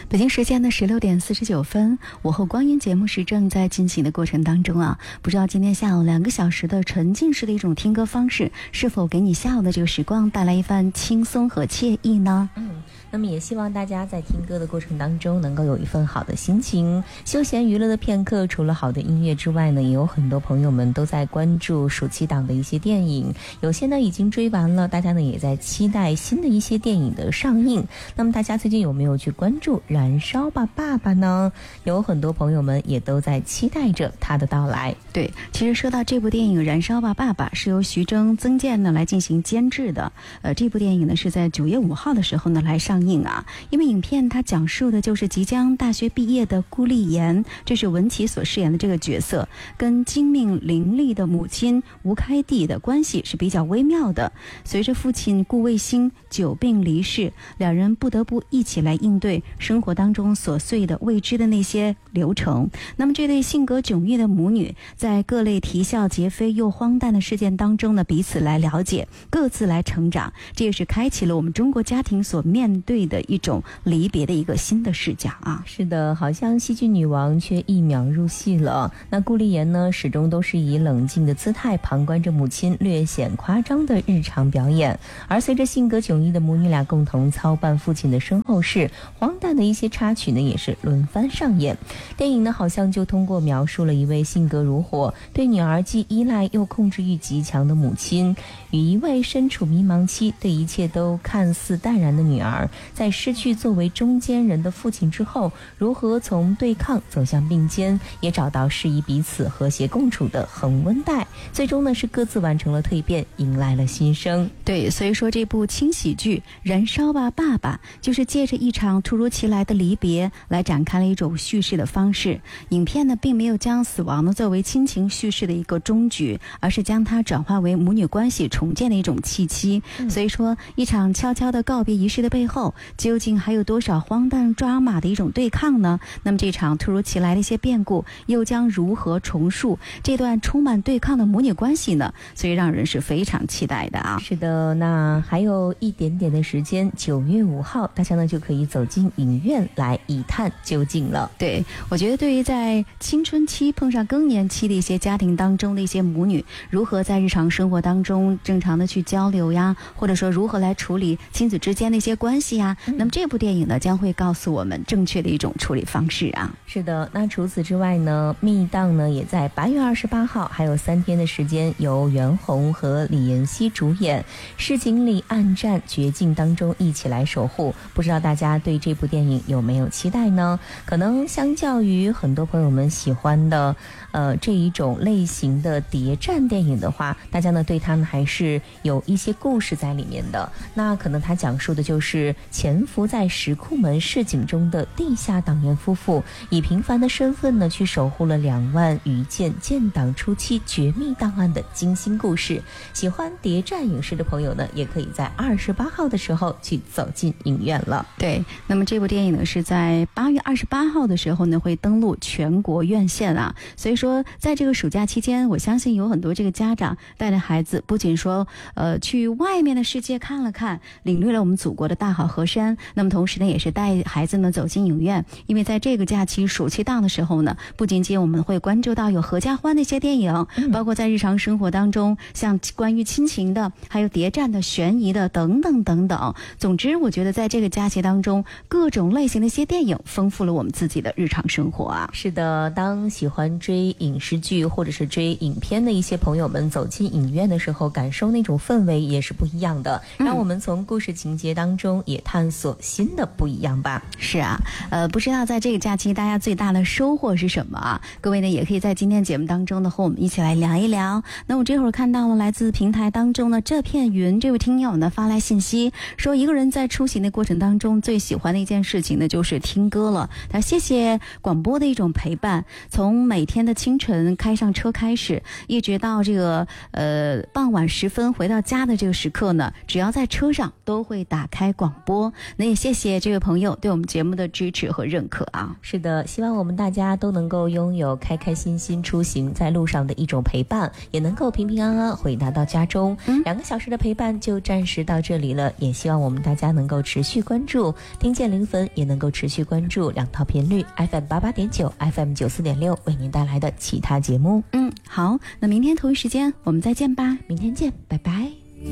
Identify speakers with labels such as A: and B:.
A: 北京时间的16点49分，午后光阴节目是正在进行的过程当中啊，不知道今天下午2个小时的沉浸式的一种听歌方式，是否给你下午的这个时光带来一番轻松和惬意呢？
B: 那么也希望大家在听歌的过程当中能够有一份好的心情，休闲娱乐的片刻。除了好的音乐之外呢，也有很多朋友们都在关注暑期档的一些电影，有些呢已经追完了，大家呢也在期待新的一些电影的上映。那么大家最近有没有去关注《燃烧吧爸爸》呢？有很多朋友们也都在期待着它的到来。
A: 对，其实说到这部电影《燃烧吧爸爸》是由徐峥、曾健呢来进行监制的。这部电影呢是在9月5号的时候呢来上映啊。因为影片它讲述的就是即将大学毕业的顾丽妍，这是文琪所饰演的这个角色，跟精明伶俐的母亲吴开娣的关系是比较微妙的。随着父亲顾卫星久病离世，两人不得不一起来应对生活当中琐碎的未知的那些流程。那么这对性格迥异的母女在各类啼笑皆非又荒诞的事件当中呢，彼此来了解，各自来成长，这也是开启了我们中国家庭所面对的一种离别的一个新的视角啊。
B: 是的，好像戏剧女王却一秒入戏了。那顾丽妍呢，始终都是以冷静的姿态旁观着母亲略显夸张的日常表演，而随着性格迥异的母女俩共同操办父亲的身后事，荒诞的一些插曲呢也是轮番上演。电影呢好像就通过描述了一位性格如火、对女儿既依赖又控制欲极强的母亲，与一位身处迷茫期、对一切都看似淡然的女儿，在失去作为中间人的父亲之后，如何从对抗走向并肩，也找到适宜彼此和谐共处的恒温带，最终呢是各自完成了蜕变，迎来了新生。
A: 对，所以说这部轻喜剧《燃烧吧爸爸》就是借着一场突如其来的离别来展开了一种叙事的方式。影片呢并没有将死亡呢作为亲情叙事的一个终局，而是将它转化为母女关系重建的一种契机。所以说一场悄悄的告别仪式的背后，究竟还有多少荒诞抓马的一种对抗呢？那么这场突如其来的一些变故又将如何重塑这段充满对抗的母女关系呢？所以让人是非常期待的啊。
B: 是的，那还有一点点的时间，9月5号大家呢就可以走进影院来一探究竟了。
A: 对，我觉得对于在青春期碰上更年期的一些家庭当中的一些母女，如何在日常生活当中正常的去交流呀，或者说如何来处理亲子之间的一些关系呀，那么这部电影呢将会告诉我们正确的一种处理方式啊。
B: 是的，那除此之外呢，密档呢也在8月28号还有3天的时间，由袁弘和李妍希主演，市井里暗战绝境当中一起来守护。不知道大家对这部电影有没有期待呢？可能相较于很多朋友们喜欢的这一种类型的谍战电影的话，大家呢对它呢还是有一些故事在里面的。那可能它讲述的就是潜伏在石库门市井中的地下党员夫妇，以平凡的身份呢去守护了2万余件建党初期绝密档案的惊心故事。喜欢谍战影视的朋友呢，也可以在28号的时候去走进影院了。
A: 对，那么这部电影呢是在8月28号的时候呢会登陆全国院线啊。所以说在这个暑假期间，我相信有很多这个家长带着孩子，不仅说去外面的世界看了看，领略了我们祖国的大好河山，那么同时呢也是带孩子呢走进影院。因为在这个假期暑期档的时候呢，不仅仅我们会关注到有合家欢的一些电影，包括在日常生活当中像关于亲情的，还有谍战的、悬疑的等等等等。总之我觉得在这个假期当中，各种类型的一些电影丰富了我们自己的日常生活啊。
B: 是的，当喜欢追影视剧或者是追影片的一些朋友们走进影院的时候，感受那种氛围也是不一样的，让我们从故事情节当中也探索新的不一样吧。
A: 是啊，不知道在这个假期大家最大的收获是什么啊？各位呢也可以在今天节目当中呢和我们一起来聊一聊。那我这会儿看到了来自平台当中呢这片云这位听友呢发来信息说，一个人在出行的过程当中最喜欢的一件事情呢就是听歌了。他谢谢广播的一种陪伴，从每天的清晨开上车开始，一直到这个傍晚时分回到家的这个时刻呢，只要在车上都会打开广播。 播。那也谢谢这位朋友对我们节目的支持和认可啊。
B: 是的，希望我们大家都能够拥有开开心心出行在路上的一种陪伴，也能够平平安安回答到家中。2个小时的陪伴就暂时到这里了，也希望我们大家能够持续关注听见零分，也能够持续关注2套频率 FM88.9 FM94.6 为您带来的其他节目。
A: 好，那明天同一时间我们再见吧。
B: 明天见，拜拜。